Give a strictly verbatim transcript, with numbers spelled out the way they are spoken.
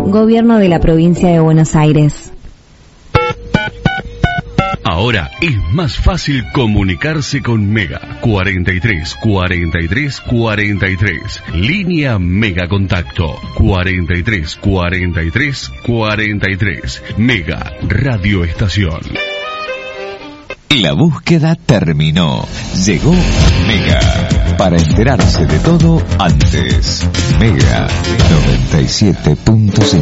Gobierno de la Provincia de Buenos Aires. Ahora es más fácil comunicarse con Mega. cuarenta y tres, cuarenta y tres, cuarenta y tres. Línea Mega Contacto. cuarenta y tres, cuarenta y tres, cuarenta y tres. Mega Radio Estación. La búsqueda terminó. Llegó Mega. Para enterarse de todo antes. Mega noventa y siete punto cinco.